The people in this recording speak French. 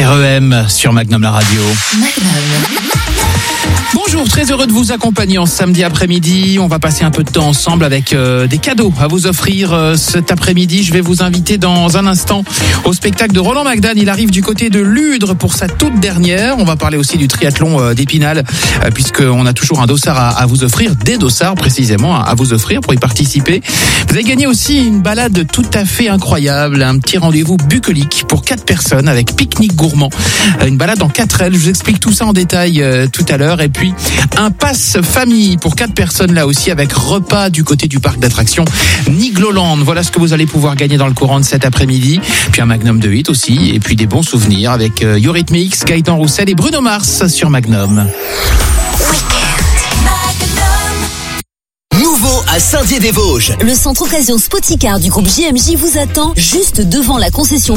REM sur Magnum la radio. Bonjour, très heureux de vous accompagner en samedi après-midi. On va passer un peu de temps ensemble avec des cadeaux à vous offrir cet après-midi. Je vais vous inviter dans un instant au spectacle de Roland Magdan. Il arrive du côté de Ludre pour sa toute dernière. On va parler aussi du triathlon d'Épinal puisqu'on a toujours un dossard à vous offrir, des dossards précisément à vous offrir pour y participer. Vous avez gagné aussi une balade tout à fait incroyable, un petit rendez-vous bucolique pour 4 personnes avec pique-nique gourmand. Une balade en 4L, je vous explique tout ça en détail tout à l'heure. Et puis un pass famille pour 4 personnes là aussi avec repas du côté du parc d'attractions Nigloland. Voilà ce que vous allez pouvoir gagner dans le courant de cet après-midi. Puis un Magnum de 8 aussi et puis des bons souvenirs avec Eurythmics, Gaëtan Roussel et Bruno Mars sur Magnum. Nouveau à Saint-Dié-des-Vosges. Le centre occasion Spoticard du groupe JMJ vous attend juste devant la concession